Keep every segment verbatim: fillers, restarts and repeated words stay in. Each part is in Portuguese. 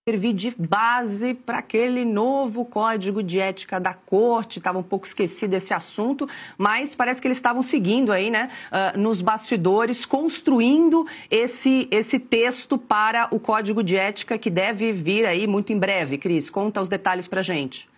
servir de base para aquele novo código de ética da corte. Estava um pouco esquecido esse assunto, mas parece que eles estavam seguindo aí, né, uh, nos bastidores, construindo esse, esse texto para o código de ética que deve vir aí muito em breve. Cris, conta os detalhes para a gente.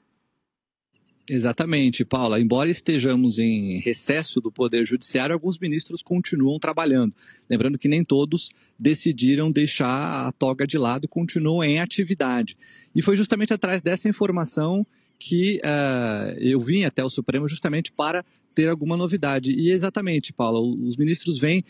Exatamente, Paula. Embora estejamos em recesso do Poder Judiciário, alguns ministros continuam trabalhando. Lembrando que nem todos decidiram deixar a toga de lado e continuam em atividade. E foi justamente atrás dessa informação que uh, eu vim até o Supremo justamente para ter alguma novidade. E exatamente, Paula, os ministros vêm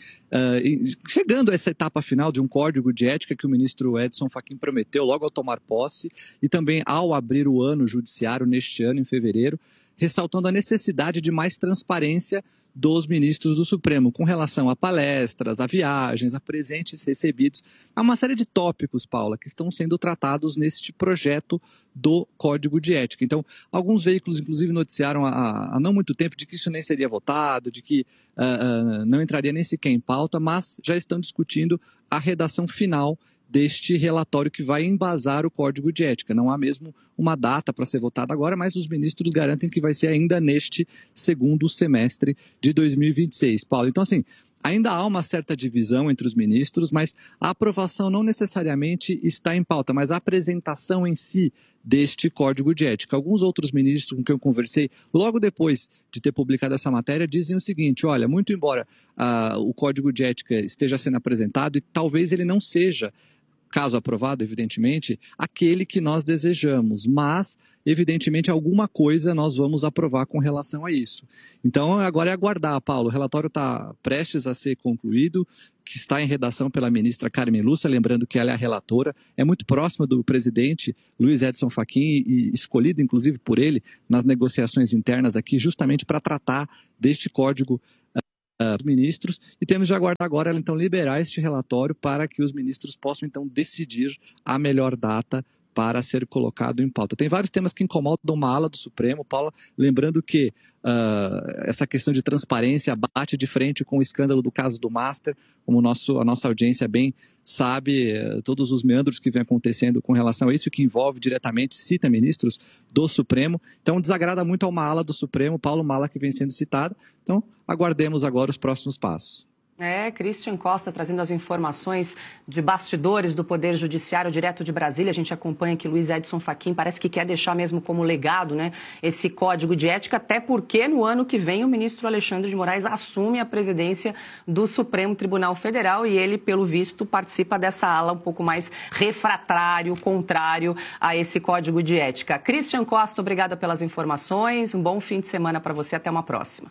uh, chegando a essa etapa final de um código de ética que o ministro Edson Fachin prometeu logo ao tomar posse e também ao abrir o ano judiciário neste ano, em fevereiro, ressaltando a necessidade de mais transparência dos ministros do Supremo, com relação a palestras, a viagens, a presentes recebidos, há uma série de tópicos, Paula, que estão sendo tratados neste projeto do Código de Ética. Então, alguns veículos, inclusive, noticiaram há, há não muito tempo de que isso nem seria votado, de que uh, uh, não entraria nem sequer em pauta, mas já estão discutindo a redação final deste relatório que vai embasar o Código de Ética. Não há mesmo uma data para ser votada agora, mas os ministros garantem que vai ser ainda neste segundo semestre de dois mil e vinte e seis. Paulo, então assim, ainda há uma certa divisão entre os ministros, mas a aprovação não necessariamente está em pauta, mas a apresentação em si deste Código de Ética. Alguns outros ministros com quem eu conversei, logo depois de ter publicado essa matéria, dizem o seguinte: olha, muito embora uh, o Código de Ética esteja sendo apresentado e talvez ele não seja, caso aprovado, evidentemente, aquele que nós desejamos, mas, evidentemente, alguma coisa nós vamos aprovar com relação a isso. Então, agora é aguardar, Paulo. O relatório está prestes a ser concluído, que está em redação pela ministra Carmen Lúcia, lembrando que ela é a relatora, é muito próxima do presidente Luiz Edson Fachin e escolhida, inclusive, por ele nas negociações internas aqui, justamente para tratar deste código dos ministros, e temos de aguardar agora ela então liberar este relatório para que os ministros possam então decidir a melhor data para ser colocado em pauta. Tem vários temas que incomodam uma ala do Supremo, Paula, lembrando que uh, essa questão de transparência bate de frente com o escândalo do caso do Master, como o nosso, a nossa audiência bem sabe, uh, todos os meandros que vem acontecendo com relação a isso, que envolve diretamente, cita ministros do Supremo. Então desagrada muito a uma ala do Supremo, Paulo, uma ala que vem sendo citada. Então aguardemos agora os próximos passos. É, Christian Costa trazendo as informações de bastidores do Poder Judiciário direto de Brasília. A gente acompanha que Luiz Edson Fachin parece que quer deixar mesmo como legado, né, esse código de ética, até porque no ano que vem o ministro Alexandre de Moraes assume a presidência do Supremo Tribunal Federal e ele, pelo visto, participa dessa ala um pouco mais refratário, contrário a esse código de ética. Christian Costa, obrigada pelas informações. Um bom fim de semana para você. Até uma próxima.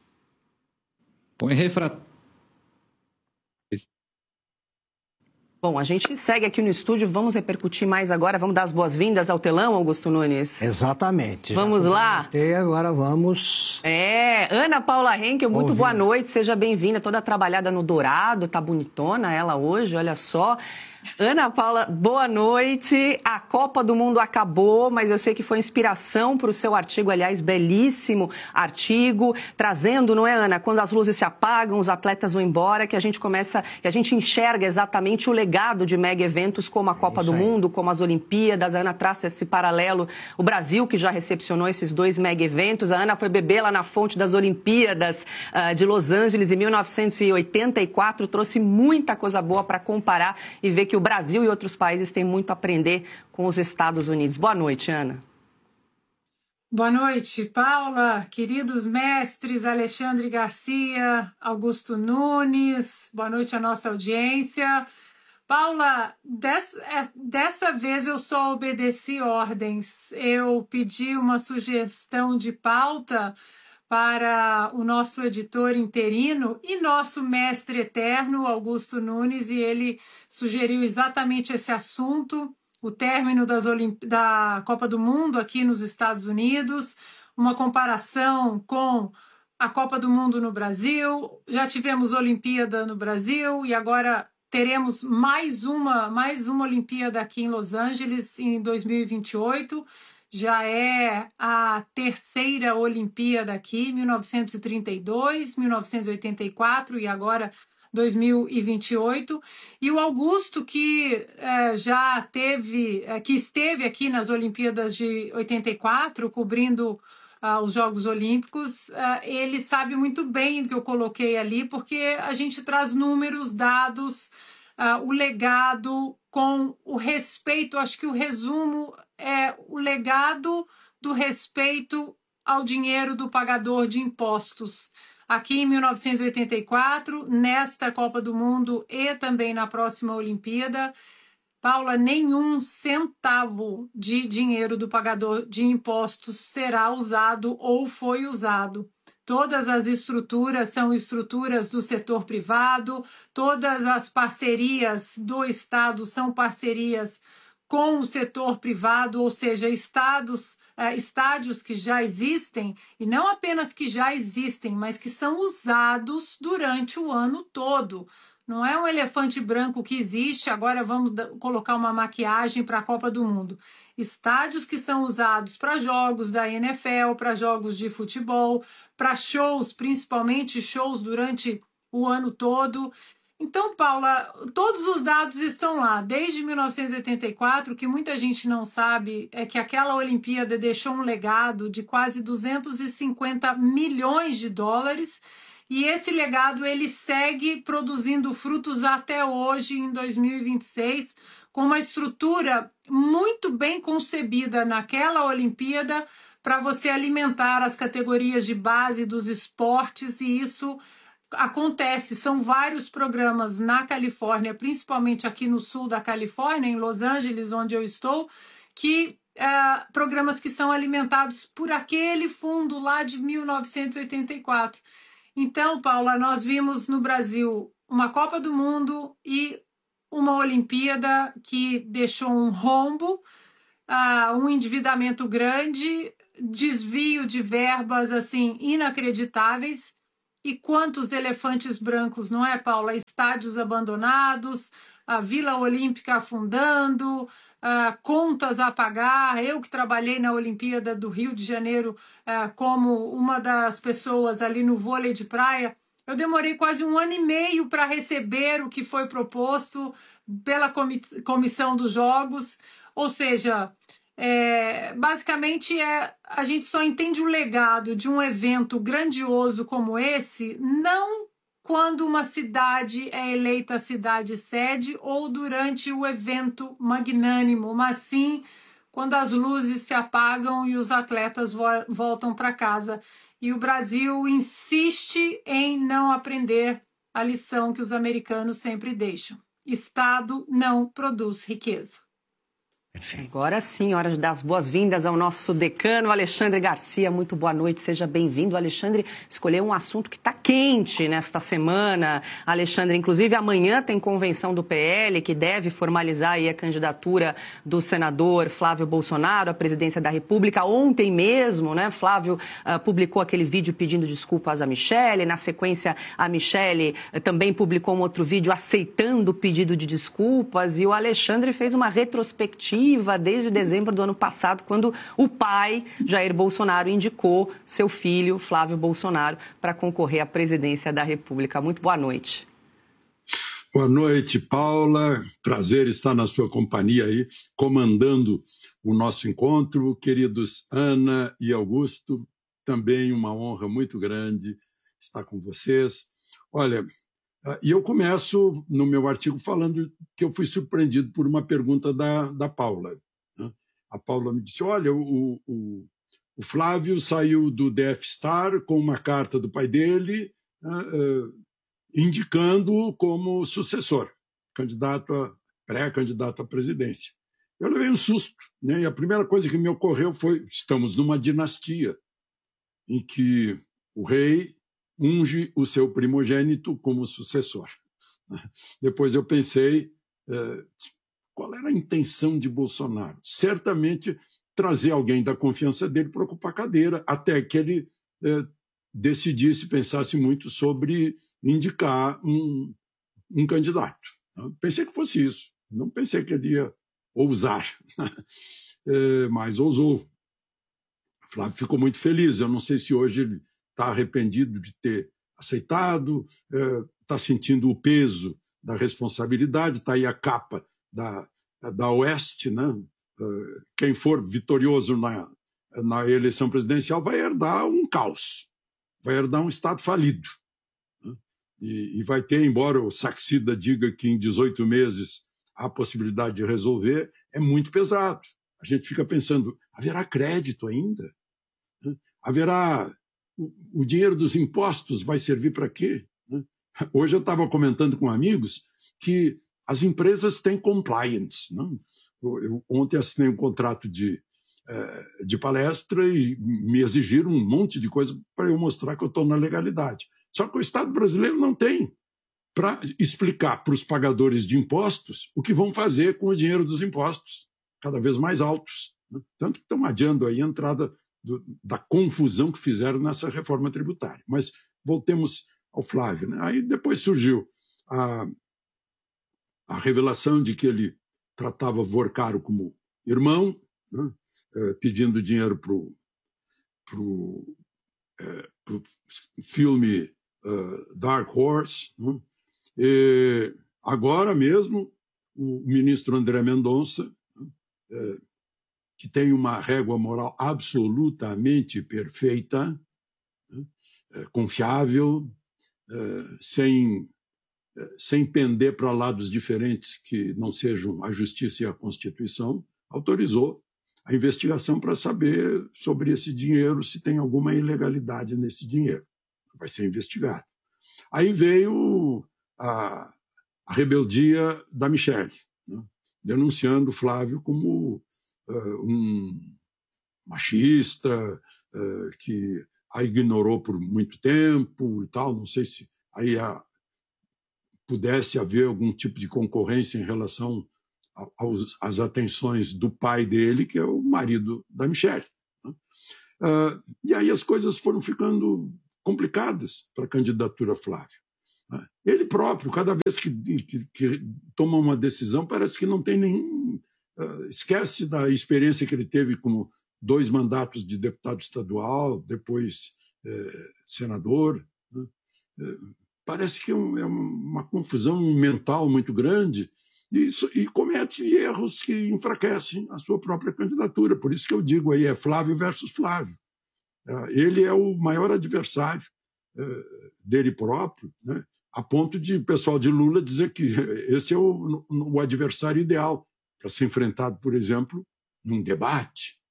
Põe refratário. Bom, a gente segue aqui no estúdio, vamos repercutir mais agora, vamos dar as boas-vindas ao telão, Augusto Nunes? Exatamente. Vamos lá? E agora vamos... É, Ana Paula Henkel, muito boa noite, seja bem-vinda, toda trabalhada no dourado, tá bonitona ela hoje, olha só. Ana Paula, boa noite. A Copa do Mundo acabou, mas eu sei que foi inspiração para o seu artigo, aliás, belíssimo artigo, trazendo, não é, Ana, quando as luzes se apagam, os atletas vão embora, que a gente começa, que a gente enxerga exatamente o legado de mega eventos como a Copa do Mundo, como as Olimpíadas. A Ana traça esse paralelo, o Brasil que já recepcionou esses dois mega eventos. A Ana foi beber lá na fonte das Olimpíadas uh, de Los Angeles em mil novecentos e oitenta e quatro, trouxe muita coisa boa para comparar e ver que o Brasil e outros países têm muito a aprender com os Estados Unidos. Boa noite, Ana. Boa noite, Paula, queridos mestres Alexandre Garcia, Augusto Nunes, boa noite à nossa audiência. Paula, dessa, dessa vez eu só obedeci ordens. Eu pedi uma sugestão de pauta para o nosso editor interino e nosso mestre eterno, Augusto Nunes, e ele sugeriu exatamente esse assunto, o término das Olimp... da Copa do Mundo aqui nos Estados Unidos, uma comparação com a Copa do Mundo no Brasil. Já tivemos Olimpíada no Brasil e agora teremos mais uma, mais uma Olimpíada aqui em Los Angeles em dois mil e vinte e oito. Já é a terceira Olimpíada aqui, mil novecentos e trinta e dois, mil novecentos e oitenta e quatro e agora dois mil e vinte e oito, e o Augusto, que é, já teve, é, que esteve aqui nas Olimpíadas de oitenta e quatro, cobrindo uh, os Jogos Olímpicos, uh, ele sabe muito bem o que eu coloquei ali, porque a gente traz números, dados, uh, o legado com o respeito. Acho que o resumo é o legado do respeito ao dinheiro do pagador de impostos. Aqui em mil novecentos e oitenta e quatro, nesta Copa do Mundo e também na próxima Olimpíada, Paula, nenhum centavo de dinheiro do pagador de impostos será usado ou foi usado. Todas as estruturas são estruturas do setor privado, todas as parcerias do Estado são parcerias com o setor privado, ou seja, estados, eh, estádios que já existem, e não apenas que já existem, mas que são usados durante o ano todo. Não é um elefante branco que existe, agora vamos colocar uma maquiagem para a Copa do Mundo. Estádios que são usados para jogos da N F L, para jogos de futebol, para shows, principalmente shows durante o ano todo. Então, Paula, todos os dados estão lá. Desde mil novecentos e oitenta e quatro, o que muita gente não sabe é que aquela Olimpíada deixou um legado de quase duzentos e cinquenta milhões de dólares, e esse legado ele segue produzindo frutos até hoje, em dois mil e vinte e seis, com uma estrutura muito bem concebida naquela Olimpíada para você alimentar as categorias de base dos esportes, e isso acontece. São vários programas na Califórnia, principalmente aqui no sul da Califórnia, em Los Angeles, onde eu estou, que uh, programas que são alimentados por aquele fundo lá de mil novecentos e oitenta e quatro. Então, Paula, nós vimos no Brasil uma Copa do Mundo e uma Olimpíada que deixou um rombo, uh, um endividamento grande, desvio de verbas assim inacreditáveis. E quantos elefantes brancos, não é, Paula? Estádios abandonados, a Vila Olímpica afundando, uh, contas a pagar. Eu que trabalhei na Olimpíada do Rio de Janeiro uh, como uma das pessoas ali no vôlei de praia, eu demorei quase um ano e meio para receber o que foi proposto pela comissão dos Jogos. Ou seja, É, basicamente, é, a gente só entende o legado de um evento grandioso como esse, não quando uma cidade é eleita cidade-sede ou durante o evento magnânimo, mas sim quando as luzes se apagam e os atletas vo- voltam para casa. E o Brasil insiste em não aprender a lição que os americanos sempre deixam. Estado não produz riqueza. Agora sim, hora de dar as boas-vindas ao nosso decano, Alexandre Garcia. Muito boa noite, seja bem-vindo. Alexandre escolheu um assunto que está quente nesta semana. Alexandre, inclusive amanhã tem convenção do P L que deve formalizar aí a candidatura do senador Flávio Bolsonaro à presidência da República. Ontem mesmo, né, Flávio uh, publicou aquele vídeo pedindo desculpas a Michele. Na sequência, a Michele uh, também publicou um outro vídeo aceitando o pedido de desculpas. E o Alexandre fez uma retrospectiva desde dezembro do ano passado, quando o pai, Jair Bolsonaro, indicou seu filho, Flávio Bolsonaro, para concorrer à presidência da República. Muito boa noite. Boa noite, Paula. Prazer estar na sua companhia aí, comandando o nosso encontro. Queridos Ana e Augusto, também uma honra muito grande estar com vocês. Olha, e eu começo no meu artigo falando que eu fui surpreendido por uma pergunta da, da Paula. A Paula me disse, olha, o, o, o Flávio saiu do Death Star com uma carta do pai dele uh, uh, indicando-o como sucessor, candidato a, pré-candidato à presidência. Eu levei um susto, né? E a primeira coisa que me ocorreu foi, estamos numa dinastia em que o rei unge o seu primogênito como sucessor. Depois eu pensei, eh, qual era a intenção de Bolsonaro? Certamente trazer alguém da confiança dele para ocupar a cadeira, até que ele eh, decidisse, pensasse muito sobre indicar um, um candidato. Pensei que fosse isso. Não pensei que ele ia ousar, eh, mas ousou. O Flávio ficou muito feliz. Eu não sei se hoje ele está arrependido de ter aceitado, está sentindo o peso da responsabilidade, está aí a capa da, da Oeste, né? Quem for vitorioso na, na eleição presidencial vai herdar um caos, vai herdar um Estado falido. Né? E, e vai ter, embora o Saxida diga que em dezoito meses há a possibilidade de resolver, é muito pesado. A gente fica pensando, haverá crédito ainda? Né? Haverá... O, o dinheiro dos impostos vai servir para quê? Né? Hoje eu estava comentando com amigos que as empresas têm compliance. Né? Eu, eu, ontem assinei um contrato de, eh, de palestra e me exigiram um monte de coisa para eu mostrar que eu estou na legalidade. Só que o Estado brasileiro não tem para explicar para os pagadores de impostos o que vão fazer com o dinheiro dos impostos, cada vez mais altos. Né? Tanto que estão adiando aí a entrada do, da confusão que fizeram nessa reforma tributária. Mas voltemos ao Flávio. Né? Aí depois surgiu a, a revelação de que ele tratava Vorcaro como irmão, né? eh, pedindo dinheiro para o pro, eh, pro filme uh, Dark Horse. Né? E agora mesmo, o ministro André Mendonça, né? eh, que tem uma régua moral absolutamente perfeita, né? eh, confiável, eh, sem... sem pender para lados diferentes que não sejam a justiça e a Constituição, autorizou a investigação para saber sobre esse dinheiro, se tem alguma ilegalidade nesse dinheiro. Vai ser investigado. Aí veio a, a rebeldia da Michelle, né? Denunciando Flávio como uh, um machista, uh, que a ignorou por muito tempo e tal. Não sei se aí a pudesse haver algum tipo de concorrência em relação aos, às atenções do pai dele, que é o marido da Michelle. Né? Uh, e aí as coisas foram ficando complicadas para a candidatura Flávio. Né? Ele próprio, cada vez que, que, que toma uma decisão, parece que não tem nenhum... Uh, esquece da experiência que ele teve como dois mandatos de deputado estadual, depois eh, senador, né? Uh, Parece que é uma confusão mental muito grande e, isso, e comete erros que enfraquecem a sua própria candidatura. Por isso que eu digo aí, é Flávio versus Flávio. Ele é o maior adversário dele próprio, né? A ponto de o pessoal de Lula dizer que esse é o, o adversário ideal para ser enfrentado, por exemplo, num debate.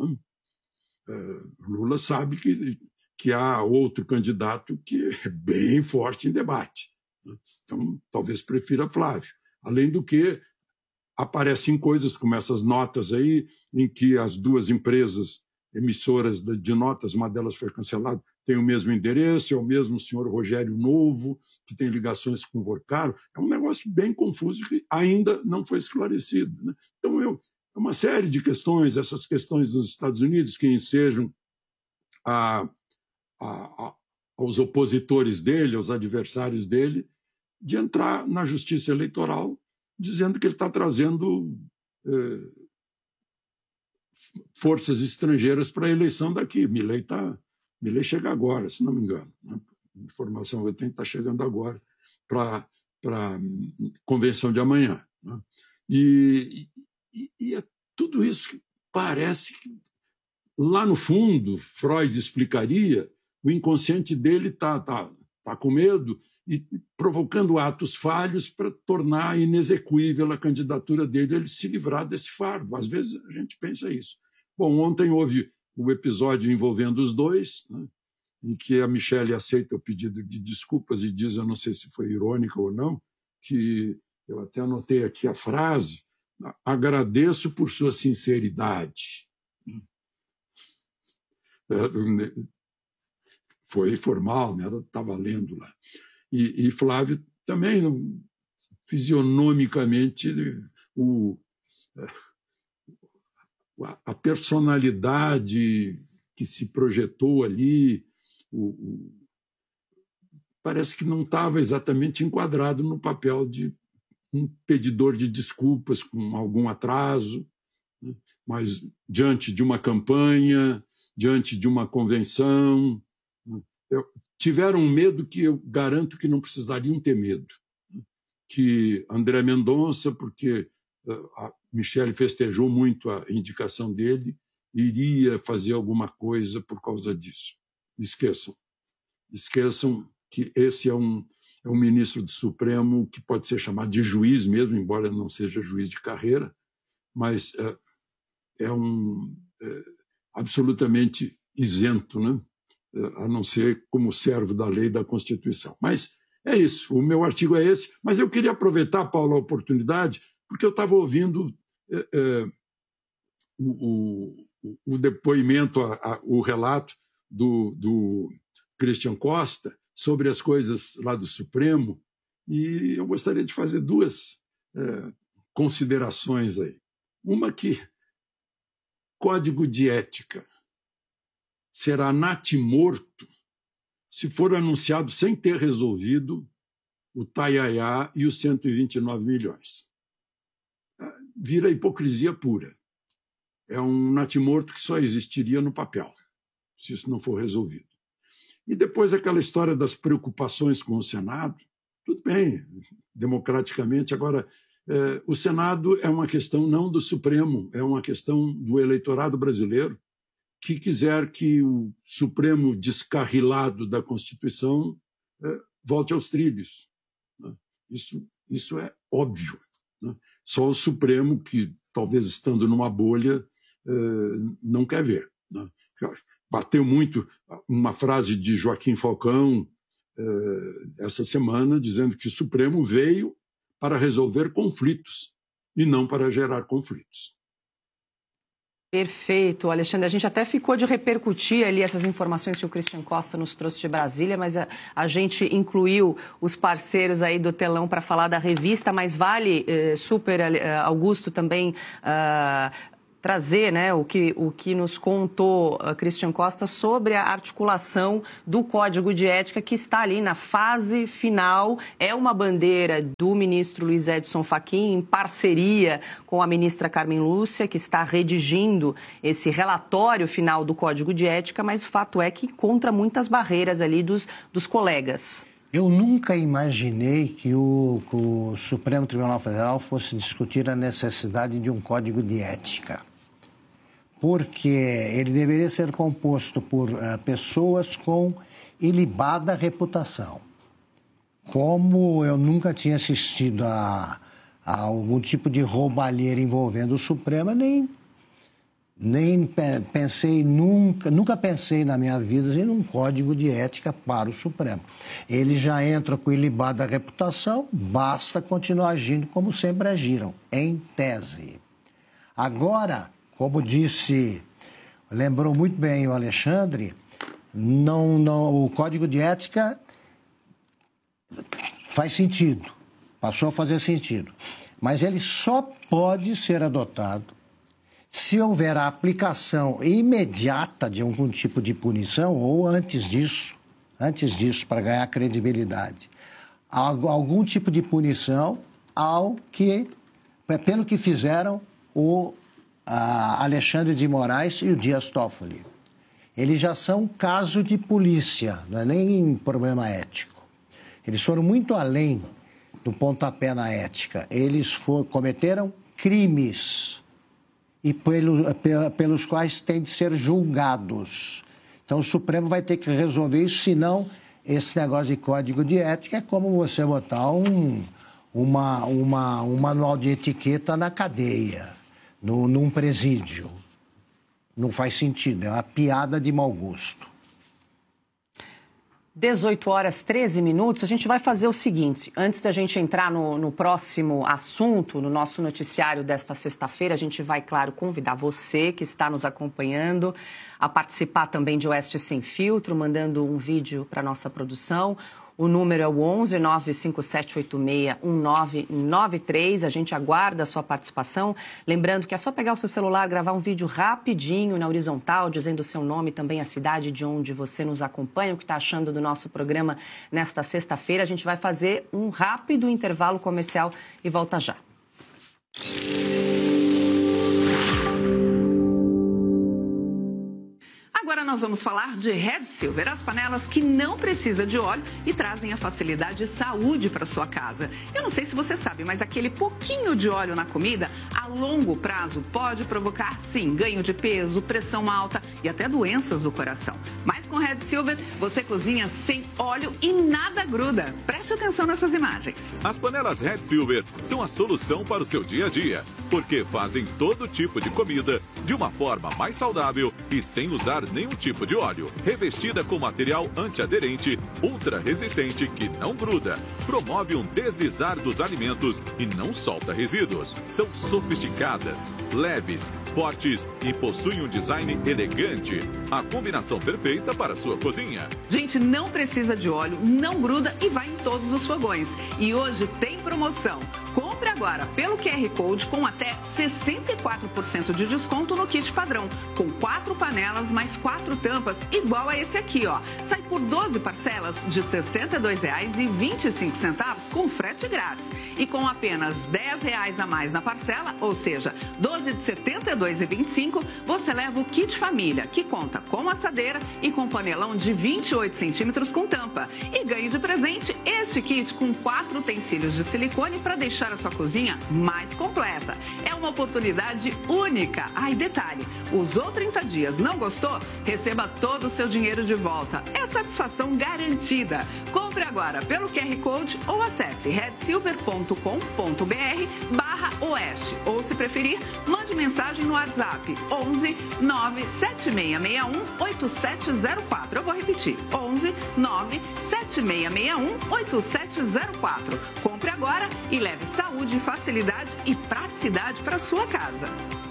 Lula sabe que... que há outro candidato que é bem forte em debate. Então, talvez prefira Flávio. Além do que, aparecem coisas como essas notas aí, em que as duas empresas emissoras de notas, uma delas foi cancelada, tem o mesmo endereço, é o mesmo senhor Rogério Novo, que tem ligações com o Vorcaro. É um negócio bem confuso que ainda não foi esclarecido. Né? Então, eu, é uma série de questões, essas questões dos Estados Unidos, que ensejam a A, a, aos opositores dele, aos adversários dele, de entrar na justiça eleitoral dizendo que ele está trazendo eh, forças estrangeiras para a eleição daqui. Milei, tá, Milei chega agora, se não me engano. Né? A informação que eu tenho está chegando agora para a convenção de amanhã. Né? E, e, e é tudo isso que parece que, lá no fundo, Freud explicaria. O inconsciente dele está tá, tá com medo e provocando atos falhos para tornar inexequível a candidatura dele, ele se livrar desse fardo. Às vezes a gente pensa isso. Bom, ontem houve o episódio envolvendo os dois, né, em que a Michelle aceita o pedido de desculpas e diz, eu não sei se foi irônica ou não, que eu até anotei aqui a frase, agradeço por sua sinceridade. Foi formal, né? Ela estava lendo lá. E, e Flávio também, fisionomicamente, o, a personalidade que se projetou ali, o, o, parece que não estava exatamente enquadrado no papel de um pedidor de desculpas com algum atraso, né? Mas diante de uma campanha, diante de uma convenção, tiveram um medo que eu garanto que não precisariam ter medo. Que André Mendonça, porque a Michele festejou muito a indicação dele, iria fazer alguma coisa por causa disso. Esqueçam. Esqueçam que esse é um, é um ministro do Supremo que pode ser chamado de juiz mesmo, embora não seja juiz de carreira, mas é, é um é, absolutamente isento, né? A não ser como servo da lei e da Constituição. Mas é isso, o meu artigo é esse, mas eu queria aproveitar, Paulo, a oportunidade, porque eu estava ouvindo é, é, o, o, o depoimento, a, a, o relato do, do Christian Costa sobre as coisas lá do Supremo, e eu gostaria de fazer duas é, considerações aí. Uma que código de ética será natimorto se for anunciado sem ter resolvido o Taiaiá e os cento e vinte e nove milhões. Vira hipocrisia pura. É um natimorto que só existiria no papel, se isso não for resolvido. E depois aquela história das preocupações com o Senado, tudo bem, democraticamente. Agora, eh, o Senado é uma questão não do Supremo, é uma questão do eleitorado brasileiro, que quiser que o Supremo descarrilado da Constituição eh, volte aos trilhos. Né? Isso, isso é óbvio. Né? Só o Supremo, que talvez estando numa bolha, eh, não quer ver. Né? Bateu muito uma frase de Joaquim Falcão eh, essa semana, dizendo que o Supremo veio para resolver conflitos e não para gerar conflitos. Perfeito, Alexandre. A gente até ficou de repercutir ali essas informações que o Christian Costa nos trouxe de Brasília, mas a, a gente incluiu os parceiros aí do telão para falar da revista, mas vale eh, super, eh, Augusto, também uh, trazer, né, o que, o que nos contou uh, Christian Costa sobre a articulação do Código de Ética, que está ali na fase final. É uma bandeira do ministro Luiz Edson Fachin, em parceria com a ministra Carmen Lúcia, que está redigindo esse relatório final do Código de Ética, mas o fato é que encontra muitas barreiras ali dos, dos colegas. Eu nunca imaginei que o, que o Supremo Tribunal Federal fosse discutir a necessidade de um Código de Ética, porque ele deveria ser composto por uh, pessoas com ilibada reputação. Como eu nunca tinha assistido a, a algum tipo de roubalheira envolvendo o Supremo, nem, nem pensei, nunca, nunca pensei na minha vida em um código de ética para o Supremo. Ele já entra com ilibada reputação, basta continuar agindo como sempre agiram, em tese. Agora, como disse, lembrou muito bem o Alexandre, não, não, o Código de Ética faz sentido, passou a fazer sentido, mas ele só pode ser adotado se houver a aplicação imediata de algum tipo de punição ou antes disso, antes disso, para ganhar credibilidade, algum tipo de punição ao que, pelo que fizeram o a Alexandre de Moraes e o Dias Toffoli. Eles já são caso de polícia, não é nem problema ético. Eles foram muito além do pontapé na ética. Eles for, cometeram crimes e pelo, pelos quais têm de ser julgados. Então o Supremo vai ter que resolver isso, senão esse negócio de código de ética é como você botar um, uma, uma, um manual de etiqueta na cadeia. No, num presídio. Não faz sentido, é uma piada de mau gosto. dezoito horas, treze minutos, a gente vai fazer o seguinte, antes da gente entrar no, no próximo assunto, no nosso noticiário desta sexta-feira, a gente vai, claro, convidar você que está nos acompanhando a participar também de Oeste Sem Filtro, mandando um vídeo para a nossa produção. O número é o onze, nove cinco sete oito seis, um nove nove três. A gente aguarda a sua participação. Lembrando que é só pegar o seu celular, gravar um vídeo rapidinho na horizontal, dizendo o seu nome, também a cidade de onde você nos acompanha, o que está achando do nosso programa nesta sexta-feira. A gente vai fazer um rápido intervalo comercial e volta já. Agora nós vamos falar de Red Silver, as panelas que não precisam de óleo e trazem a facilidade e saúde para sua casa. Eu não sei se você sabe, mas aquele pouquinho de óleo na comida, a longo prazo, pode provocar, sim, ganho de peso, pressão alta e até doenças do coração. Mas com Red Silver, você cozinha sem óleo e nada gruda. Preste atenção nessas imagens. As panelas Red Silver são a solução para o seu dia a dia, porque fazem todo tipo de comida de uma forma mais saudável e sem usar nenhum tipo de óleo. Revestida com material antiaderente, ultra resistente que não gruda, promove um deslizar dos alimentos e não solta resíduos. São sofisticadas, leves, fortes e possuem um design elegante. A combinação perfeita para a sua cozinha. Gente, não precisa de óleo, não gruda e vai em todos os fogões. E hoje tem promoção. Compre agora pelo Q R Code com até sessenta e quatro por cento de desconto no kit padrão, com quatro panelas mais quatro tampas, igual a esse aqui, ó. Sai por doze parcelas de sessenta e dois reais e vinte e cinco centavos com frete grátis. E com apenas dez reais a mais na parcela, ou seja, doze de setenta e dois reais e vinte e cinco, você leva o kit família, que conta com assadeira e com panelão de vinte e oito centímetros com tampa. E ganhe de presente este kit com quatro utensílios de silicone para deixar a sua cozinha mais completa. É uma oportunidade única. Ai, detalhe, usou trinta dias, não gostou? Receba todo o seu dinheiro de volta. É satisfação garantida. Compre agora pelo Q R Code ou acesse redsilver ponto com ponto br barra oeste. Ou, se preferir, mande mensagem no WhatsApp onze nove sete seis seis um oito sete zero quatro. Eu vou repetir, onze nove sete seis seis um oito sete zero quatro. Compre agora e leve saúde, facilidade e praticidade para sua casa.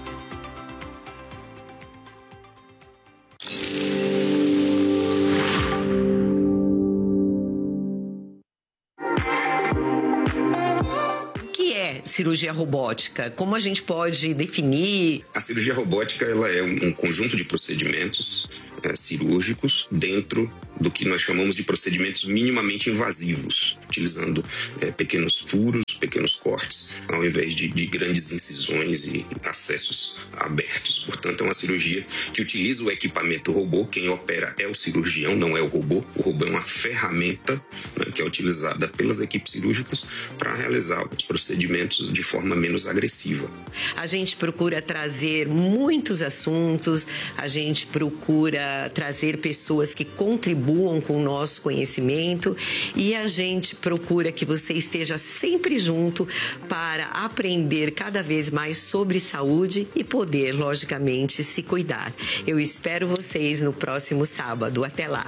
O que é cirurgia robótica? Como a gente pode definir? A cirurgia robótica ela é um conjunto de procedimentos é, cirúrgicos dentro do que nós chamamos de procedimentos minimamente invasivos, utilizando é, pequenos furos, pequenos cortes, ao invés de, de grandes incisões e acessos abertos. Portanto, é uma cirurgia que utiliza o equipamento robô. Quem opera é o cirurgião, não é o robô. O robô é uma ferramenta, né, que é utilizada pelas equipes cirúrgicas para realizar os procedimentos de forma menos agressiva. A gente procura trazer muitos assuntos, a gente procura trazer pessoas que contribuam com o nosso conhecimento e a gente procura que você esteja sempre junto para aprender cada vez mais sobre saúde e poder, logicamente, se cuidar. Eu espero vocês no próximo sábado. Até lá!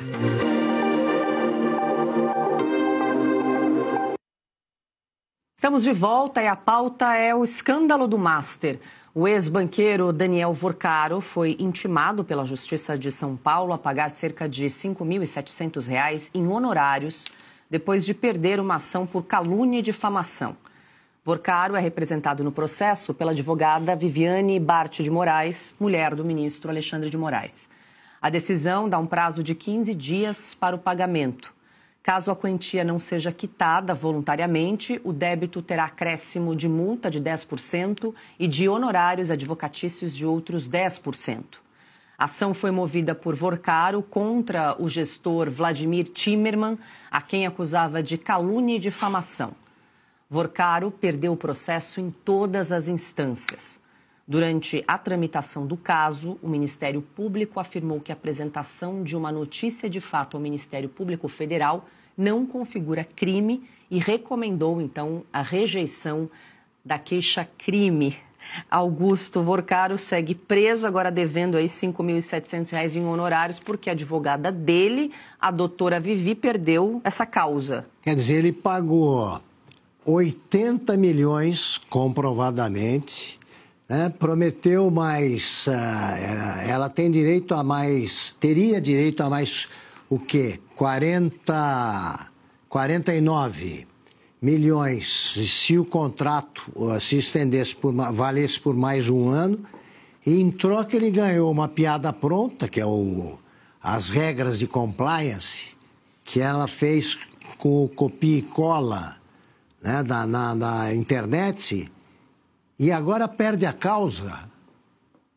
Estamos de volta e a pauta é o escândalo do Master. O ex-banqueiro Daniel Vorcaro foi intimado pela Justiça de São Paulo a pagar cerca de cinco mil e setecentos reais em honorários depois de perder uma ação por calúnia e difamação. Vorcaro é representado no processo pela advogada Viviane Bart de Moraes, mulher do ministro Alexandre de Moraes. A decisão dá um prazo de quinze dias para o pagamento. Caso a quantia não seja quitada voluntariamente, o débito terá acréscimo de multa de dez por cento e de honorários advocatícios de outros dez por cento. A ação foi movida por Vorcaro contra o gestor Vladimir Timmerman, a quem acusava de calúnia e difamação. Vorcaro perdeu o processo em todas as instâncias. Durante a tramitação do caso, o Ministério Público afirmou que a apresentação de uma notícia de fato ao Ministério Público Federal não configura crime e recomendou, então, a rejeição da queixa-crime. Augusto Vorcaro segue preso, agora devendo aí cinco mil e setecentos reais em honorários, porque a advogada dele, a doutora Vivi, perdeu essa causa. Quer dizer, ele pagou oitenta milhões comprovadamente. É, prometeu mais, uh, ela tem direito a mais, teria direito a mais o quê? quarenta, quarenta e nove milhões se o contrato uh, se estendesse, por, valesse por mais um ano, e em troca ele ganhou uma piada pronta, que é o, as regras de compliance, que ela fez com o copia e cola, né, da, na, na internet. E agora perde a causa.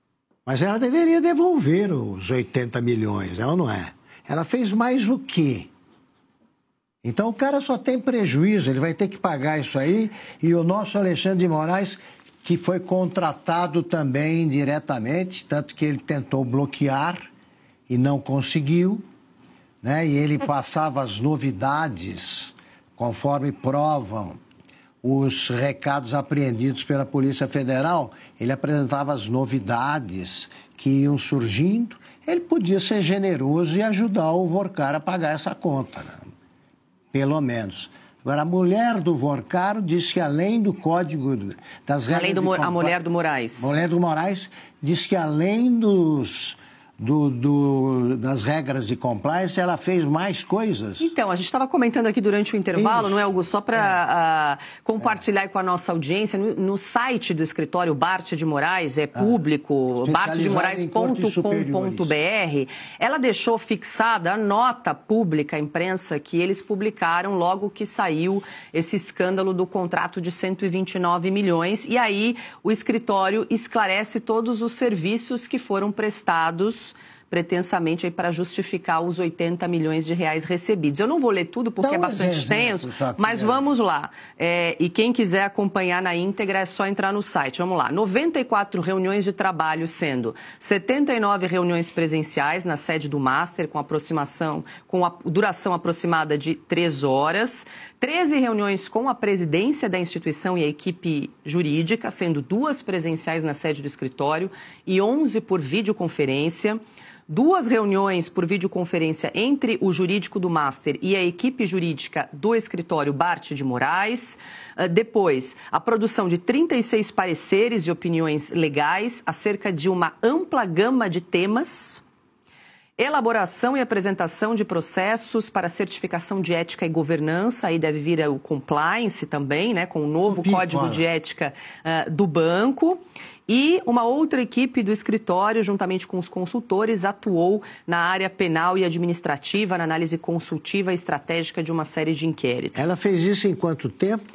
Mas ela deveria devolver os oitenta milhões, é ou não é? Ela fez mais o quê? Então o cara só tem prejuízo, ele vai ter que pagar isso aí. E o nosso Alexandre de Moraes, que foi contratado também diretamente, tanto que ele tentou bloquear e não conseguiu, né? E ele passava as novidades, conforme provam os recados apreendidos pela Polícia Federal, ele apresentava as novidades que iam surgindo. Ele podia ser generoso e ajudar o Vorcaro a pagar essa conta, né? Pelo menos. Agora, a mulher do Vorcaro disse que além do código das regras... Além do compra... a mulher do Moraes. A mulher do Moraes disse que além dos... Do, do, das regras de compliance, ela fez mais coisas. Então, a gente estava comentando aqui durante o intervalo, Isso. não é, Augusto? Só para é. uh, compartilhar é. com a nossa audiência, no, no site do escritório Bart de Moraes, é público, ah, bart de moraes ponto com ponto b r, ela deixou fixada a nota pública à imprensa que eles publicaram logo que saiu esse escândalo do contrato de cento e vinte e nove milhões, e aí o escritório esclarece todos os serviços que foram prestados pretensamente para justificar os oitenta milhões de reais recebidos. Eu não vou ler tudo porque Dá é bastante extenso, mas vamos lá. É, e quem quiser acompanhar na íntegra é só entrar no site. Vamos lá. noventa e quatro reuniões de trabalho, sendo setenta e nove reuniões presenciais na sede do Master, com aproximação, com a duração aproximada de três horas, treze reuniões com a presidência da instituição e a equipe jurídica, sendo duas presenciais na sede do escritório e onze por videoconferência. Duas reuniões por videoconferência entre o jurídico do Master e a equipe jurídica do escritório Bart de Moraes. Depois, a produção de trinta e seis pareceres e opiniões legais acerca de uma ampla gama de temas. Elaboração e apresentação de processos para certificação de ética e governança, aí deve vir o compliance também, né, com o novo o código pico, de ética uh, do banco. E uma outra equipe do escritório, juntamente com os consultores, atuou na área penal e administrativa, na análise consultiva e estratégica de uma série de inquéritos. Ela fez isso em quanto tempo?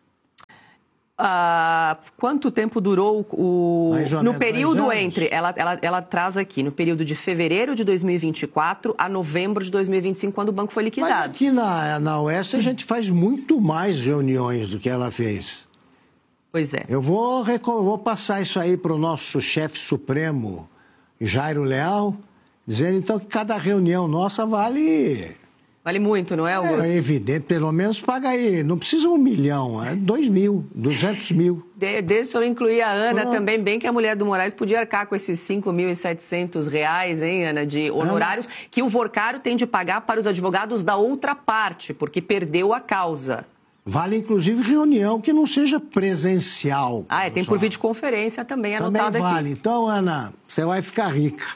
Uh, quanto tempo durou o... No período entre... Ela, ela, ela traz aqui, no período de fevereiro de dois mil e vinte e quatro a novembro de dois mil e vinte e cinco, quando o banco foi liquidado. Mas aqui na, na Oeste a gente faz muito mais reuniões do que ela fez. Pois é. Eu vou, vou passar isso aí para o nosso chefe supremo, Jairo Leal, dizendo então que cada reunião nossa vale... Vale muito, não é, Augusto? É evidente, pelo menos paga aí, não precisa um milhão, é dois mil, duzentos mil. De, deixa eu incluir a Ana Pronto. também, bem que a mulher do Moraes podia arcar com esses cinco mil e setecentos reais, hein, Ana, de honorários, Ana... que o Vorcaro tem de pagar para os advogados da outra parte, porque perdeu a causa. Vale, inclusive, reunião que não seja presencial. Ah, é, tem por videoconferência também, anotado também vale. aqui. Então, Ana, você vai ficar rica.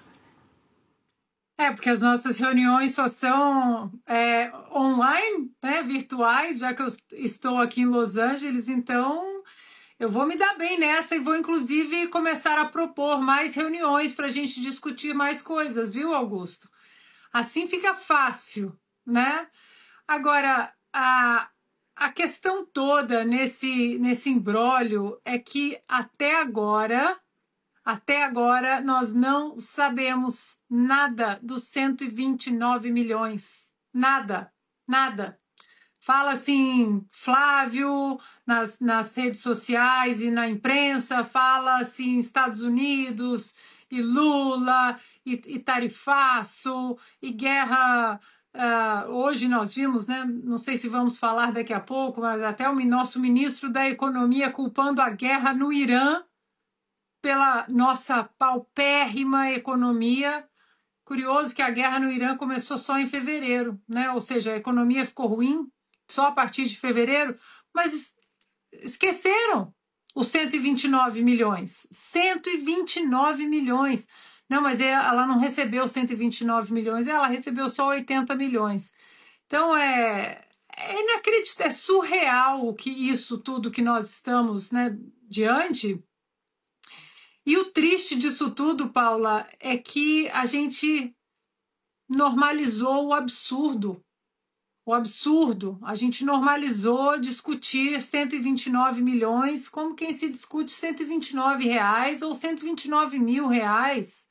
É, porque as nossas reuniões só são é, online, né, virtuais, já que eu estou aqui em Los Angeles, então eu vou me dar bem nessa e vou, inclusive, começar a propor mais reuniões para a gente discutir mais coisas, viu, Augusto? Assim fica fácil, né? Agora, a... A questão toda nesse, nesse imbróglio é que até agora, até agora, nós não sabemos nada dos cento e vinte e nove milhões. Nada, nada. Fala assim, Flávio, nas, nas redes sociais e na imprensa, fala assim, Estados Unidos, e Lula, e, e tarifaço, e guerra... Uh, hoje nós vimos, né, não sei se vamos falar daqui a pouco, mas até o nosso ministro da Economia culpando a guerra no Irã pela nossa paupérrima economia. Curioso que a guerra no Irã começou só em fevereiro, né? Ou seja, a economia ficou ruim só a partir de fevereiro, mas esqueceram os cento e vinte e nove milhões. cento e vinte e nove milhões. Não, mas ela não recebeu cento e vinte e nove milhões, ela recebeu só oitenta milhões. Então, é, é inacreditável, é surreal que isso tudo que nós estamos, né, diante. E o triste disso tudo, Paula, é que a gente normalizou o absurdo. o absurdo. A gente normalizou discutir cento e vinte e nove milhões como quem se discute cento e vinte e nove reais ou cento e vinte e nove mil reais.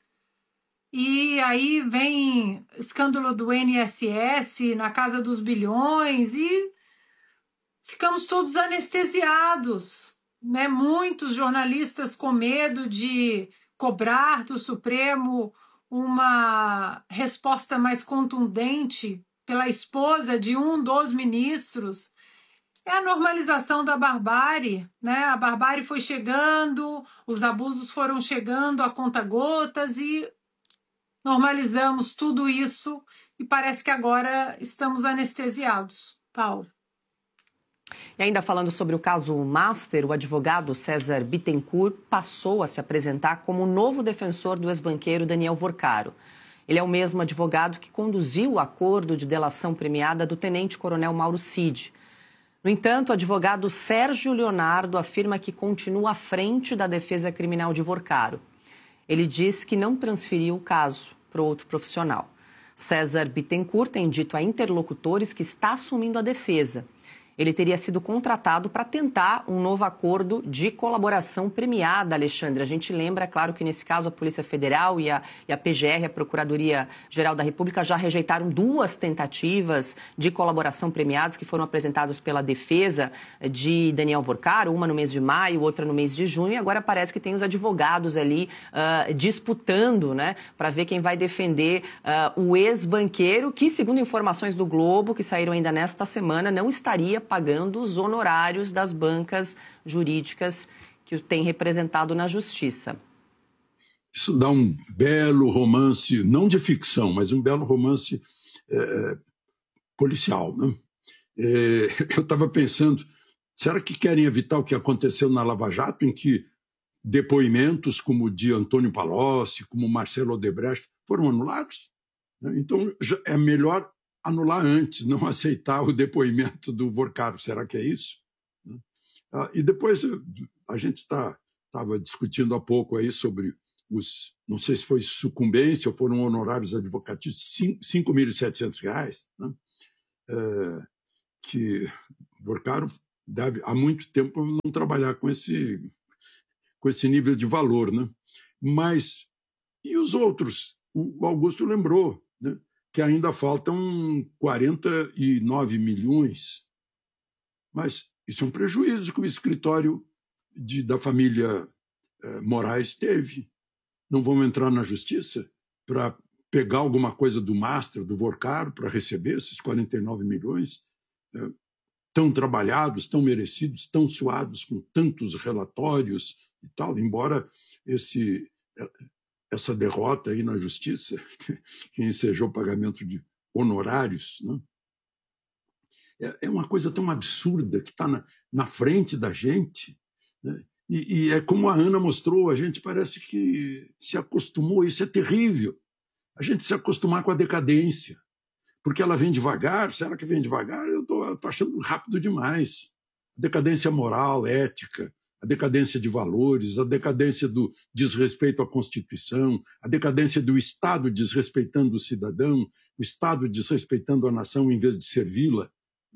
E aí vem escândalo do I N S S na casa dos bilhões e ficamos todos anestesiados, né? Muitos jornalistas com medo de cobrar do Supremo uma resposta mais contundente pela esposa de um dos ministros. É a normalização da barbárie, né? A barbárie foi chegando, os abusos foram chegando a conta-gotas e normalizamos tudo isso e parece que agora estamos anestesiados. Paulo. E ainda falando sobre o caso Master, o advogado César Bittencourt passou a se apresentar como o novo defensor do ex-banqueiro Daniel Vorcaro. Ele é o mesmo advogado que conduziu o acordo de delação premiada do tenente-coronel Mauro Cid. No entanto, o advogado Sérgio Leonardo afirma que continua à frente da defesa criminal de Vorcaro. Ele diz que não transferiu o caso para outro profissional. César Bittencourt tem dito a interlocutores que está assumindo a defesa. Ele teria sido contratado para tentar um novo acordo de colaboração premiada, Alexandre. A gente lembra, claro, que nesse caso a Polícia Federal e a, e a P G R, a Procuradoria-Geral da República, já rejeitaram duas tentativas de colaboração premiadas que foram apresentadas pela defesa de Daniel Vorcaro, uma no mês de maio, outra no mês de junho, e agora parece que tem os advogados ali uh, disputando, né, para ver quem vai defender uh, o ex-banqueiro, que, segundo informações do Globo, que saíram ainda nesta semana, não estaria pagando os honorários das bancas jurídicas que o tem representado na Justiça. Isso dá um belo romance, não de ficção, mas um belo romance é, policial, né? É, eu estava pensando, será que querem evitar o que aconteceu na Lava Jato, em que depoimentos como o de Antônio Palocci, como Marcelo Odebrecht, foram anulados? Então, é melhor anular antes, não aceitar o depoimento do Vorcaro. Será que é isso? E depois a gente está estava discutindo há pouco aí sobre os, não sei se foi sucumbência ou foram honorários advocatícios, cinco mil e setecentos reais, né? É, que Vorcaro deve há muito tempo não trabalhar com esse, com esse nível de valor, né? Mas e os outros? O Augusto lembrou, né, que ainda faltam quarenta e nove milhões. Mas isso é um prejuízo que o escritório de, da família eh, Moraes teve. Não vamos entrar na justiça para pegar alguma coisa do Master, do Vorcaro, para receber esses quarenta e nove milhões eh, tão trabalhados, tão merecidos, tão suados, com tantos relatórios e tal, embora esse... Eh, essa derrota aí na justiça, que ensejou o pagamento de honorários, né? é, é uma coisa tão absurda que está na, na frente da gente, né? e, e é como a Ana mostrou, a gente parece que se acostumou, isso é terrível, a gente se acostumar com a decadência, porque ela vem devagar. Será que vem devagar? Eu estou achando rápido demais. Decadência moral, ética, a decadência de valores, a decadência do desrespeito à Constituição, a decadência do Estado desrespeitando o cidadão, o Estado desrespeitando a nação em vez de servi-la.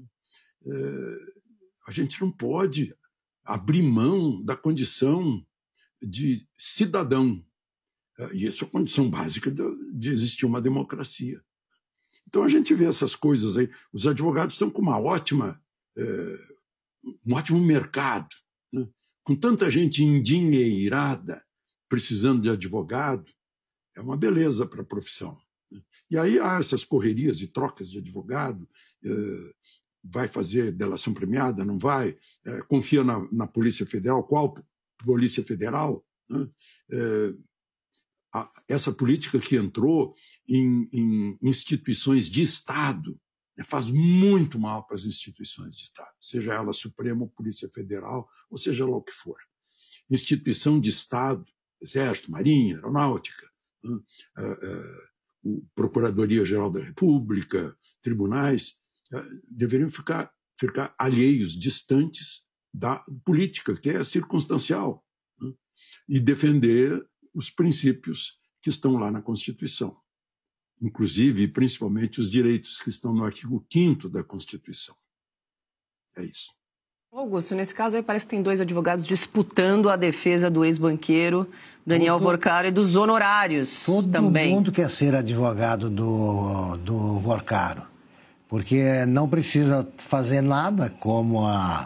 É, a gente não pode abrir mão da condição de cidadão. É, e isso é a condição básica de, de existir uma democracia. Então a gente vê essas coisas aí. Os advogados estão com uma ótima, é, um ótimo mercado, né? Com tanta gente endinheirada, precisando de advogado, é uma beleza para a profissão. E aí há essas correrias e trocas de advogado, eh, vai fazer delação premiada, não vai, eh, confia na, na Polícia Federal, qual Polícia Federal? Né? Eh, a, essa política que entrou em, em instituições de Estado, faz muito mal para as instituições de Estado, seja ela Supremo, Polícia Federal, ou seja lá o que for. Instituição de Estado, Exército, Marinha, Aeronáutica, né? a, a, a Procuradoria-Geral da República, tribunais, a, deveriam ficar, ficar alheios, distantes da política, que é circunstancial, né? E defender os princípios que estão lá na Constituição. inclusive e principalmente os direitos que estão no artigo quinto da Constituição. É isso. Augusto, nesse caso aí parece que tem dois advogados disputando a defesa do ex-banqueiro Daniel todo, Vorcaro e dos honorários todo também. Todo mundo quer ser advogado do, do Vorcaro, porque não precisa fazer nada como a,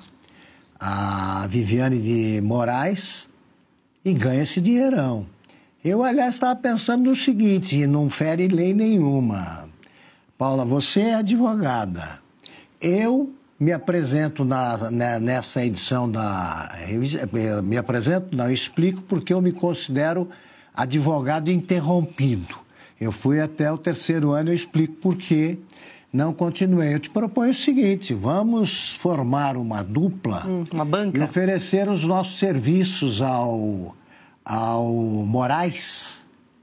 a Viviane de Moraes e ganha esse dinheirão. Eu, aliás, estava pensando no seguinte, não fere lei nenhuma. Paula, você é advogada. Eu me apresento na, nessa edição da revista, me apresento, não, eu explico porque eu me considero advogado interrompido. Eu fui até o terceiro ano, eu explico por que não continuei. Eu te proponho o seguinte, vamos formar uma dupla hum, uma banca. E oferecer os nossos serviços ao, ao Moraes,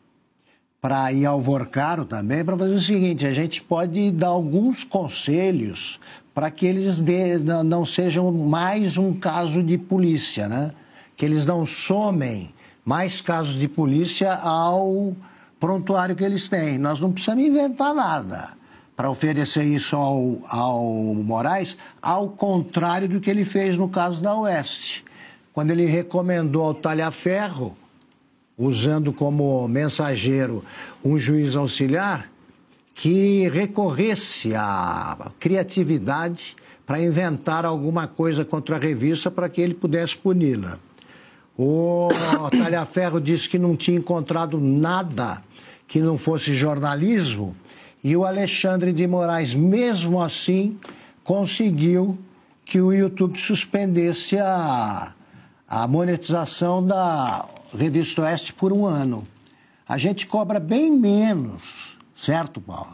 para ir ao Vorcaro também, para fazer o seguinte, a gente pode dar alguns conselhos para que eles de, não sejam mais um caso de polícia, né? Que eles não somem mais casos de polícia ao prontuário que eles têm. Nós não precisamos inventar nada para oferecer isso ao, ao Moraes, ao contrário do que ele fez no caso da Oeste. Quando ele recomendou ao Talhaferro, usando como mensageiro um juiz auxiliar, que recorresse à criatividade para inventar alguma coisa contra a revista para que ele pudesse puni-la. O Talhaferro disse que não tinha encontrado nada que não fosse jornalismo e o Alexandre de Moraes, mesmo assim, conseguiu que o YouTube suspendesse a, a monetização da Revista Oeste por um ano. A gente cobra bem menos, certo, Paulo?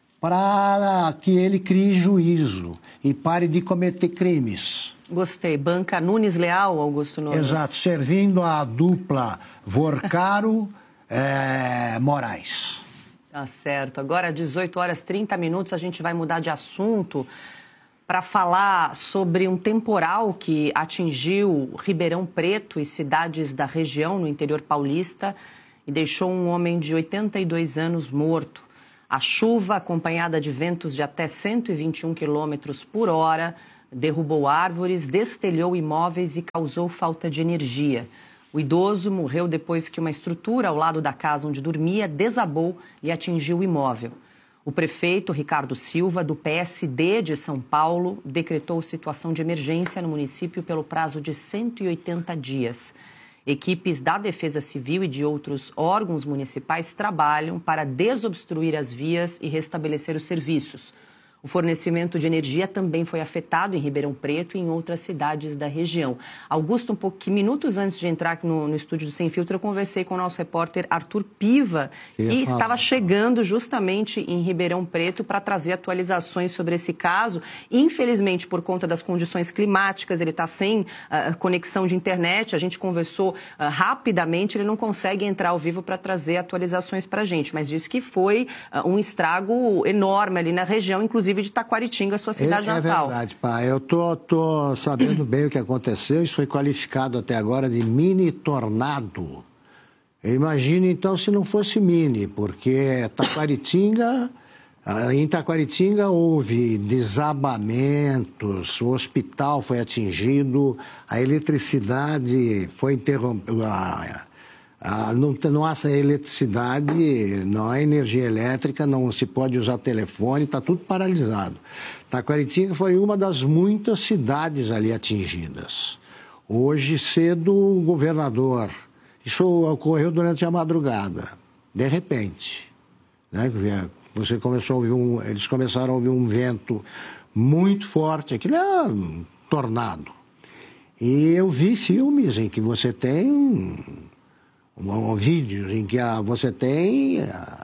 Para que ele crie juízo e pare de cometer crimes. Gostei. Banca Nunes Leal, Augusto Nunes. Exato, servindo a dupla Vorcaro é, Moraes. Tá certo. Agora, às dezoito horas e trinta minutos, a gente vai mudar de assunto para falar sobre um temporal que atingiu Ribeirão Preto e cidades da região, no interior paulista, e deixou um homem de oitenta e dois anos morto. A chuva, acompanhada de ventos de até cento e vinte e um quilômetros por hora, derrubou árvores, destelhou imóveis e causou falta de energia. O idoso morreu depois que uma estrutura ao lado da casa onde dormia desabou e atingiu o imóvel. O prefeito Ricardo Silva, do P S D de São Paulo, decretou situação de emergência no município pelo prazo de cento e oitenta dias. Equipes da Defesa Civil e de outros órgãos municipais trabalham para desobstruir as vias e restabelecer os serviços. O fornecimento de energia também foi afetado em Ribeirão Preto e em outras cidades da região. Augusto, um pouco, minutos antes de entrar aqui no, no estúdio do Sem Filtro, eu conversei com o nosso repórter Arthur Piva, que estava chegando justamente em Ribeirão Preto para trazer atualizações sobre esse caso. Infelizmente, por conta das condições climáticas, ele está sem uh, conexão de internet. A gente conversou uh, rapidamente, ele não consegue entrar ao vivo para trazer atualizações para a gente, mas disse que foi uh, um estrago enorme ali na região, inclusive de Taquaritinga, sua cidade é, natal. É verdade, pai. Eu tô, tô sabendo bem o que aconteceu. Isso foi qualificado até agora de mini tornado. Eu imagino, então, se não fosse mini, porque Taquaritinga, em Taquaritinga houve desabamentos, o hospital foi atingido, a eletricidade foi interrompida. Ah, não, não há eletricidade, não há energia elétrica, não se pode usar telefone, está tudo paralisado. Taquaritinga foi uma das muitas cidades ali atingidas. Hoje cedo o governador, isso ocorreu durante a madrugada, de repente, né? Você começou a ouvir um, eles começaram a ouvir um vento muito forte, aquilo é um tornado. E eu vi filmes em que você tem Um, um, vídeos em que a, você tem a,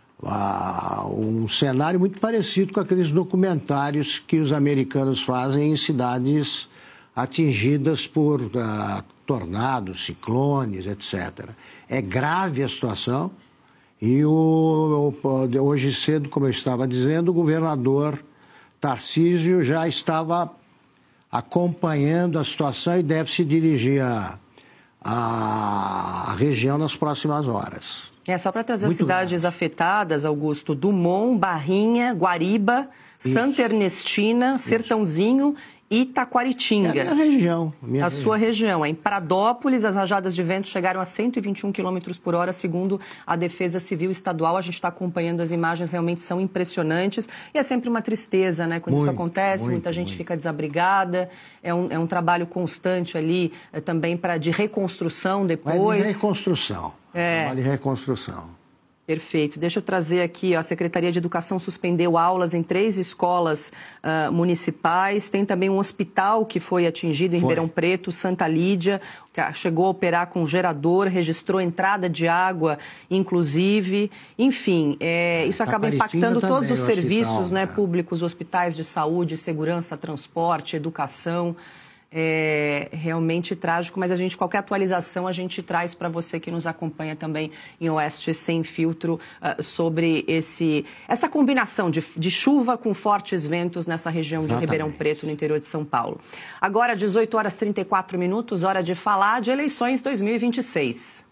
a, um cenário muito parecido com aqueles documentários que os americanos fazem em cidades atingidas por uh, tornados, ciclones, etcétera. É grave a situação e o, o, hoje cedo, como eu estava dizendo, o governador Tarcísio já estava acompanhando a situação e deve se dirigir a a a região nas próximas horas. É, só para trazer as Muito cidades grave. afetadas, Augusto, Dumont, Barrinha, Guariba, Isso. Santa Ernestina, Sertãozinho e Taquaritinga. É a minha região. Minha a região. sua região. Em Pradópolis, as rajadas de vento chegaram a cento e vinte e um quilômetros por hora, segundo a Defesa Civil Estadual. A gente está acompanhando as imagens, realmente são impressionantes. E é sempre uma tristeza, né? Quando Muito, isso acontece, muito, muita gente muito. fica desabrigada. É um, é um trabalho constante ali, é, também pra, de reconstrução depois. Mas de reconstrução. É. Trabalho de reconstrução. Perfeito. Deixa eu trazer aqui, ó, a Secretaria de Educação suspendeu aulas em três escolas uh, municipais. Tem também um hospital que foi atingido em Foi. Ribeirão Preto, Santa Lídia, que chegou a operar com gerador, registrou entrada de água, inclusive. Enfim, é, isso acaba Taquaritinga impactando todos também, os o serviços, hospital, né, né? públicos, hospitais de saúde, segurança, transporte, educação. É realmente trágico, mas a gente, qualquer atualização a gente traz para você que nos acompanha também em Oeste Sem Filtro uh, sobre esse, essa combinação de, de chuva com fortes ventos nessa região de Exatamente. Ribeirão Preto, no interior de São Paulo. Agora, dezoito horas e trinta e quatro minutos, hora de falar de eleições dois mil e vinte e seis.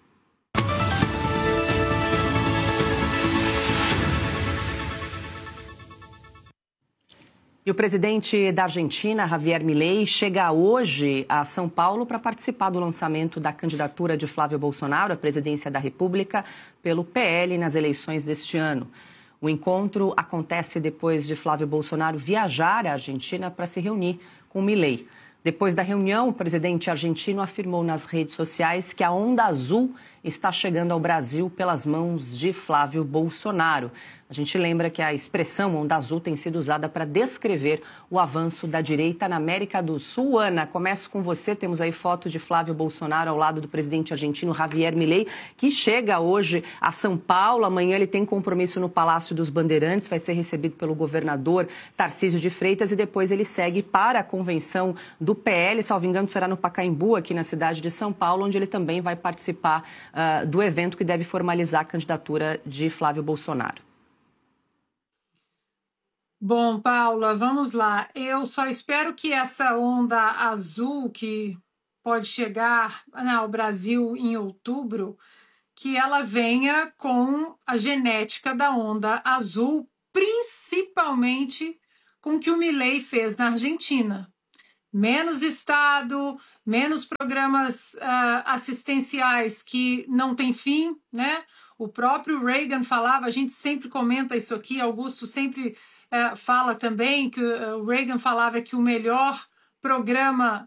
E o presidente da Argentina, Javier Milei, chega hoje a São Paulo para participar do lançamento da candidatura de Flávio Bolsonaro à presidência da República pelo P L nas eleições deste ano. O encontro acontece depois de Flávio Bolsonaro viajar à Argentina para se reunir com Milei. Depois da reunião, o presidente argentino afirmou nas redes sociais que a onda azul está chegando ao Brasil pelas mãos de Flávio Bolsonaro. A gente lembra que a expressão onda azul tem sido usada para descrever o avanço da direita na América do Sul. Ana, começo com você. Temos aí foto de Flávio Bolsonaro ao lado do presidente argentino Javier Milei, que chega hoje a São Paulo. Amanhã ele tem compromisso no Palácio dos Bandeirantes, vai ser recebido pelo governador Tarcísio de Freitas e depois ele segue para a convenção do P L, salvo engano, será no Pacaembu, aqui na cidade de São Paulo, onde ele também vai participar uh, do evento que deve formalizar a candidatura de Flávio Bolsonaro. Bom, Paula, vamos lá. Eu só espero que essa onda azul que pode chegar, né, ao Brasil em outubro, que ela venha com a genética da onda azul, principalmente com o que o Milei fez na Argentina. Menos Estado, menos programas uh, assistenciais que não têm fim, né? O próprio Reagan falava, a gente sempre comenta isso aqui, Augusto sempre uh, fala também, que uh, o Reagan falava que o melhor programa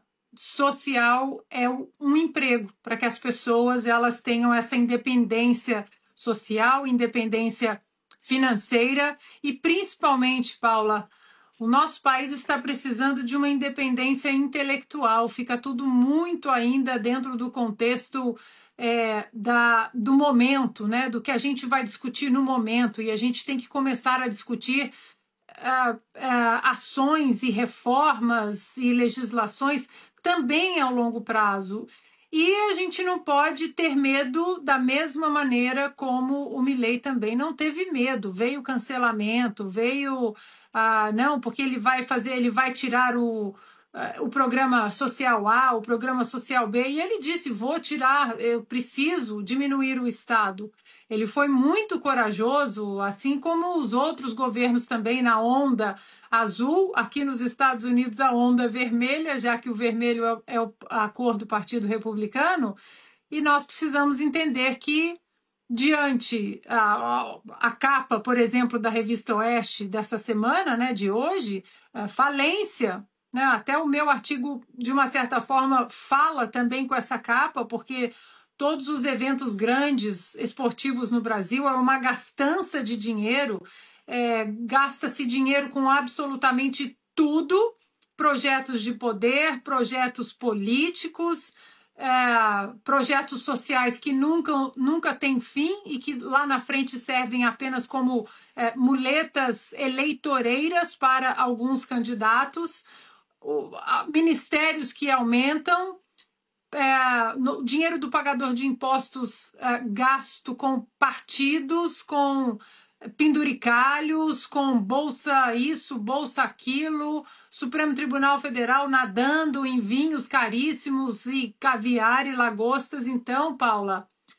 social é um emprego, para que as pessoas elas tenham essa independência social, independência financeira e principalmente, Paula, o nosso país está precisando de uma independência intelectual, fica tudo muito ainda dentro do contexto é, da, do momento, né? Do que a gente vai discutir no momento, e a gente tem que começar a discutir uh, uh, ações e reformas e legislações também ao longo prazo. E a gente não pode ter medo da mesma maneira como o Milei também não teve medo. Veio o cancelamento, veio... Ah, não, porque ele vai fazer, ele vai tirar o, o programa social A, o programa social B, e ele disse, vou tirar, eu preciso diminuir o Estado. Ele foi muito corajoso, assim como os outros governos também na onda azul, aqui nos Estados Unidos a onda vermelha, já que o vermelho é, é a cor do Partido Republicano, e nós precisamos entender que diante a, a capa, por exemplo, da revista Oeste dessa semana, né, de hoje, falência, né, até o meu artigo, de uma certa forma, fala também com essa capa, porque todos os eventos grandes esportivos no Brasil é uma gastança de dinheiro, é, gasta-se dinheiro com absolutamente tudo, projetos de poder, projetos políticos, É, projetos sociais que nunca, nunca têm fim e que lá na frente servem apenas como é, muletas eleitoreiras para alguns candidatos, o, a, ministérios que aumentam, é, no, dinheiro do pagador de impostos é, gasto com partidos, com penduricalhos, com bolsa isso, bolsa aquilo, Supremo Tribunal Federal nadando em vinhos caríssimos e caviar e lagostas. Então, Paula,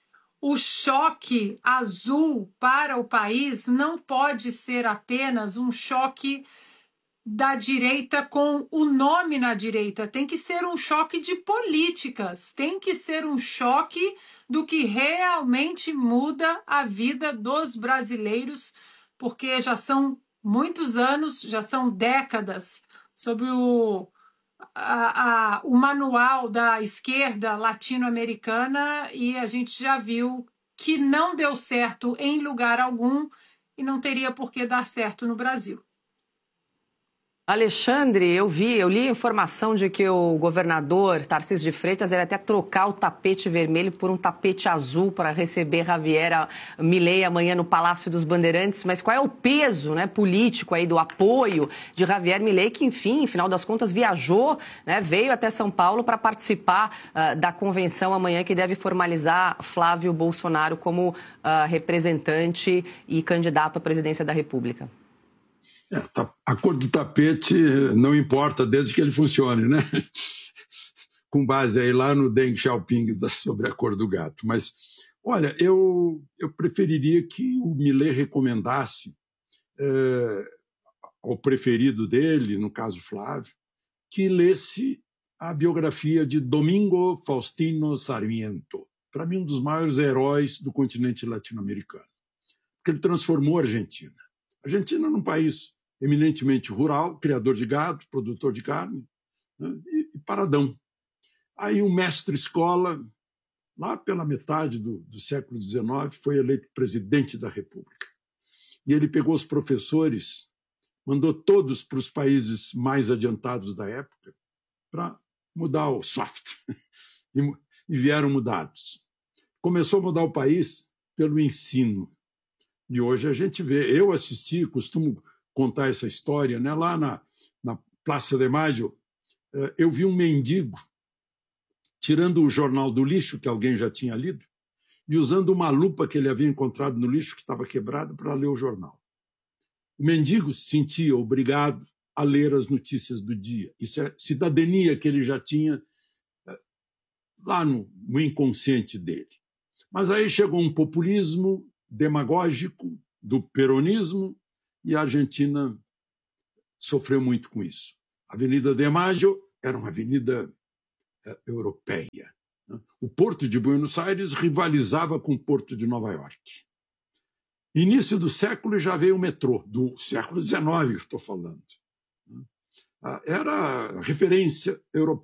o choque azul para o país não pode ser apenas um choque da direita com o nome na direita. Tem que ser um choque de políticas, tem que ser um choque do que realmente muda a vida dos brasileiros, porque já são muitos anos, já são décadas, sob o, a, a, o manual da esquerda latino-americana, e a gente já viu que não deu certo em lugar algum e não teria por que dar certo no Brasil. Alexandre, eu vi, eu li a informação de que o governador Tarcísio de Freitas deve até trocar o tapete vermelho por um tapete azul para receber Javier Milei amanhã no Palácio dos Bandeirantes. Mas qual é o peso, né, político aí do apoio de Javier Milei, que, enfim, no final das contas, viajou, né, veio até São Paulo para participar uh, da convenção amanhã que deve formalizar Flávio Bolsonaro como uh, representante e candidato à presidência da República? É, a cor do tapete não importa desde que ele funcione, né? Com base aí lá no Deng Xiaoping sobre a cor do gato. Mas, olha, eu, eu preferiria que o Milei recomendasse é, ao preferido dele, no caso Flávio, que lesse a biografia de Domingo Faustino Sarmiento, para mim um dos maiores heróis do continente latino-americano, porque ele transformou a Argentina. A Argentina num país eminentemente rural, criador de gado, produtor de carne, né, e, e paradão. Aí um mestre-escola, lá pela metade do, do século dezenove, foi eleito presidente da República. E ele pegou os professores, mandou todos para os países mais adiantados da época para mudar o soft. e, e vieram mudados. Começou a mudar o país pelo ensino. E hoje a gente vê, eu assisti, costumo contar essa história, né? Lá na, na Praça de Maio, eu vi um mendigo tirando o jornal do lixo, que alguém já tinha lido, e usando uma lupa que ele havia encontrado no lixo, que estava quebrada, para ler o jornal. O mendigo se sentia obrigado a ler as notícias do dia. Isso é cidadania que ele já tinha lá no, no inconsciente dele. Mas aí chegou um populismo demagógico do peronismo, e a Argentina sofreu muito com isso. A Avenida de Maio era uma avenida eh, europeia. Né? O Porto de Buenos Aires rivalizava com o Porto de Nova York. Início do século já veio o metrô, do século dezenove, estou falando. Era referência europeia.